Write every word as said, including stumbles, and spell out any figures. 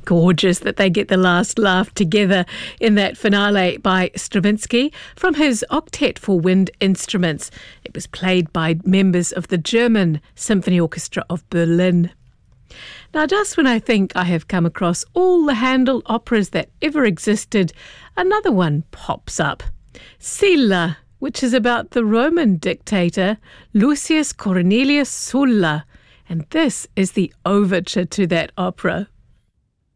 gorgeous that they get the last laugh together in that finale by Stravinsky from his Octet for Wind Instruments. It was played by members of the German Symphony Orchestra of Berlin. Now, just when I think I have come across all the Handel operas that ever existed, another one pops up. Silla, which is about the Roman dictator Lucius Cornelius Sulla. And this is the overture to that opera.